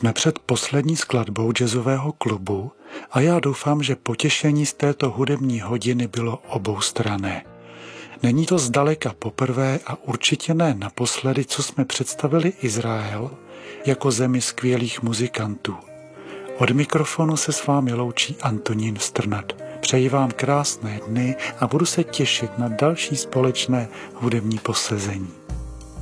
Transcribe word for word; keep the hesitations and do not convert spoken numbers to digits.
Jsme před poslední skladbou jazzového klubu a já doufám, že potěšení z této hudební hodiny bylo oboustranné. Není to zdaleka poprvé a určitě ne naposledy, co jsme představili Izrael jako zemi skvělých muzikantů. Od mikrofonu se s vámi loučí Antonín Strnad. Přeji vám krásné dny a budu se těšit na další společné hudební posezení.